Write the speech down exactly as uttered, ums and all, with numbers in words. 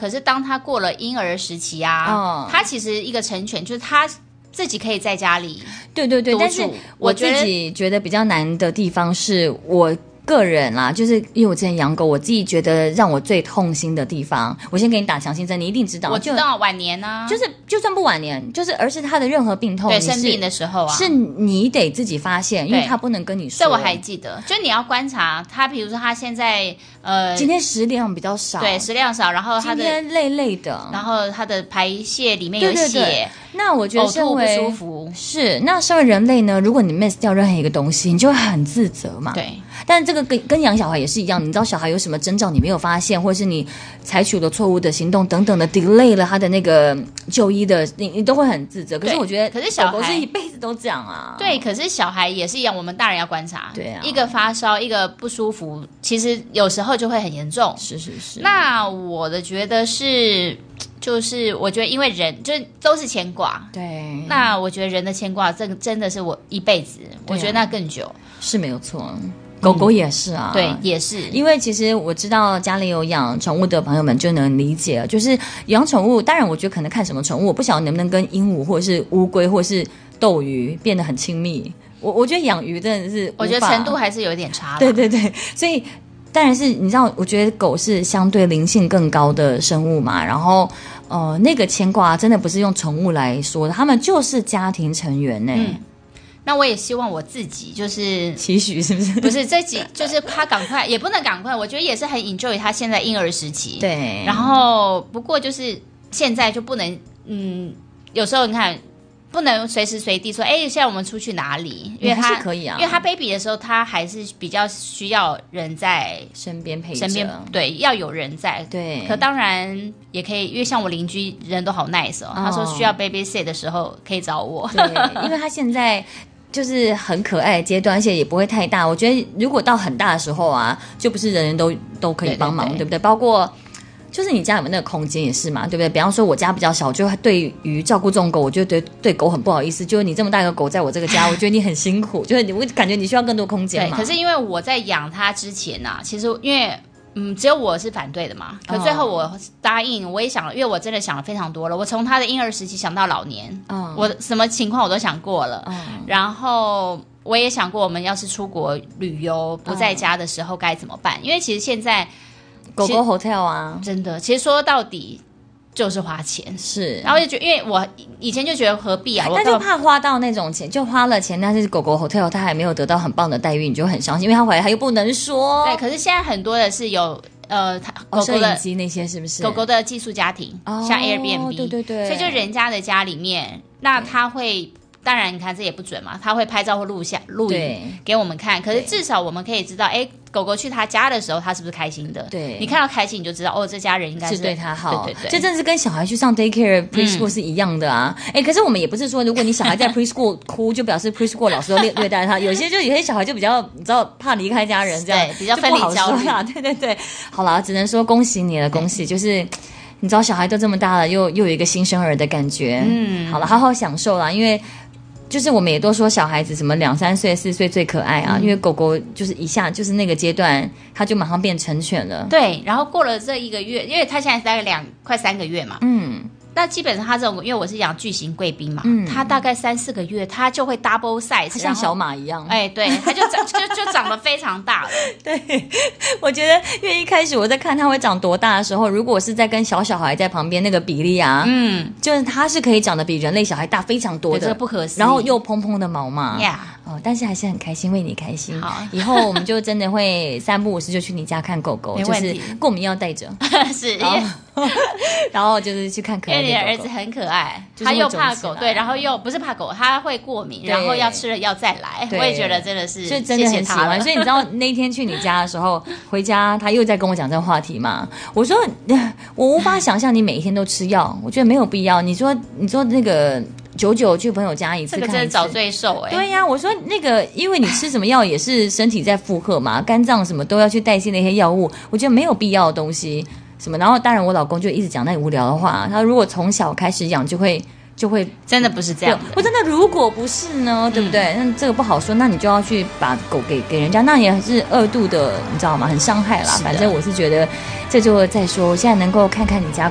可是当他过了婴儿时期啊，嗯，他其实一个成犬就是他自己可以在家里， 对对对，但是我自己觉得比较难的地方是我个人啦，就是因为我之前养狗，我自己觉得让我最痛心的地方，我先给你打强心针，你一定知道。 我知道晚年啊， 就是就算不晚年，就是而是他的任何病痛， 对生病的时候啊， 是你得自己发现，因为他不能跟你说。 这我还记得，就你要观察他，比如说他现在呃， 今天食量比较少， 对，食量少，然后他的今天累累的， 然后他的排泄里面有血。对对对， 那我觉得身为呕吐不舒服是，那身为人类呢，如果你 miss 掉任何一个东西，你就会很自责嘛。 对。 但这个跟跟养小孩也是一样，你知道小孩有什么征兆你没有发现，或者是你采取了错误的行动等等的 delay 了他的那个就医的，你你都会很自责。可是我觉得， 可是小孩狗狗是一辈子都这样啊。 对，可是小孩也是一样，我们大人要观察。 对啊， 一个发烧，一个不舒服，其实有时候就会很严重。 是是是。 那我的觉得是。就是我觉得，因为人就都是牵挂， 对。 那我觉得人的牵挂，这个真的是我一辈子，啊、我觉得那更久， 是没有错。狗狗也是啊、 嗯，对，也是。 因为其实我知道家里有养宠物的朋友们就能理解，就是养宠物，当然我觉得可能看什么宠物，我不晓得能不能跟鹦鹉或者是乌龟或者是斗鱼变得很亲密。我我觉得养鱼真的是， 我觉得程度还是有一点差。 对对对，所以。当然是你知道，我觉得狗是相对灵性更高的生物嘛，然后呃，那个牵挂真的不是用宠物来说的，他们就是家庭成员呢。嗯， 那我也希望我自己就是期许，是不是？ 不是这几，就是他赶快，也不能赶快，我觉得也是很 enjoy 他现在婴儿时期。 对， 然后不过就是现在就不能，嗯，有时候你看。不能随时随地说，哎，现在我们出去哪里？因为他可以啊， 因为他 baby 的时候，他还是比较需要人在身边陪着， 身边对，要有人在。 对， 可当然也可以，因为像我邻居人都好 nice 哦，哦他说需要 baby sit 的时候可以找我。 对，因为他现在就是很可爱的阶段，而且也不会太大。我觉得如果到很大的时候啊，就不是人人都都可以帮忙， 对, 对, 对, 对不对？包括。就是你家有没有那个空间也是嘛，对不对？比方说我家比较小，就对于照顾这种狗，我就对对狗很不好意思。就是你这么大一个狗在我这个家，我觉得你很辛苦，就是你会感觉你需要更多空间嘛。 对，可是因为我在养它之前啊，其实因为嗯，只有我是反对的嘛。可最后我答应，我也想了，因为我真的想了非常多了。我从它的婴儿时期想到老年，嗯，我什么情况我都想过了，嗯，然后。我也想过，我们要是出国旅游不在家的时候该怎么办？因为其实现在。 狗狗 hotel 啊， 真的，其实说到底就是花钱， 是， 然后就觉得，因为我以前就觉得何必啊， 那就怕花到那种钱，就花了钱，但是狗狗 hotel 它还没有得到很棒的待遇，你就很伤心，因为它回来它又不能说。 对，可是现在很多的是有呃，狗狗的、哦、 摄影机那些是不是？ 狗狗的寄宿家庭，哦、像 Airbnb， 对对对， 所以就人家的家里面，那他会。当然，你看这也不准嘛，他会拍照或录下录影给我们看。可是至少我们可以知道，哎，狗狗去他家的时候，他是不是开心的？ 对， 你看到开心，你就知道哦，这家人应该 是, 是对他好。 对对对， 这真是跟小孩去上 daycare preschool 是一样的啊。哎、嗯，可是我们也不是说，如果你小孩在 preschool 哭，就表示 preschool 老师都虐虐待他。有些就有些小孩就比较，你知道，怕离开家人，这样对比较分离焦虑。 对对对，好啦，只能说恭喜你了，恭喜，就是。你知道小孩都这么大了，又又有一个新生儿的感觉。嗯，好了，好好享受啦，因为。就是我们也都说小孩子什么两三岁四岁最可爱啊、嗯，因为狗狗就是一下就是那个阶段，它就马上变成犬了。 对，然后过了这一个月，因为它现在大概两快三个月嘛，嗯，那基本上它这种，因为我是养巨型贵宾嘛，嗯，它大概三四个月，它就会 double size， 它像小马一样。 哎，对，它就长就就长得非常大了。 对，我觉得因为一开始我在看它会长多大的时候，如果是在跟小小孩在旁边那个比例啊，嗯，就是它是可以长得比人类小孩大非常多的， 这个不可思议。 然后又蓬蓬的毛嘛， 呀、 yeah. 哦，但是还是很开心，为你开心。 好， 以后我们就真的会三不五时就去你家看狗狗，就是过敏要带着， 是， 然后, 然后就是去看可爱的狗狗。 因为你的儿子很可爱，就是、他又怕狗，对，然后又不是怕狗，他会过敏，然后要吃了药再来。我也觉得真的是， 所以真的很喜欢。所以你知道那天去你家的时候，回家他又在跟我讲这个话题嘛？我说我无法想象你每一天都吃药，我觉得没有必要。你说你说那个。久久去朋友家一次， 这个真的找罪受哎、欸。 对呀、啊，我说那个，因为你吃什么药也是身体在负荷嘛，肝脏什么都要去代谢那些药物，我觉得没有必要的东西什么。然后当然我老公就一直讲那无聊的话，他如果从小开始养就会就会真的不是这样的。 我真的如果不是呢，对不对？嗯、那这个不好说，那你就要去把狗给给人家，那也是二度的，你知道吗？很伤害啦。反正我是觉得这就再说，我现在能够看看你家。